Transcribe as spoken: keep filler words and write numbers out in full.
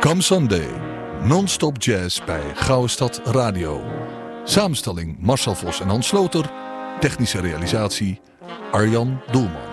Come Sunday, non-stop jazz bij Gouden Radio. Samenstelling Marcel Vos en Hans Sloter. Technische realisatie Arjan Doelman.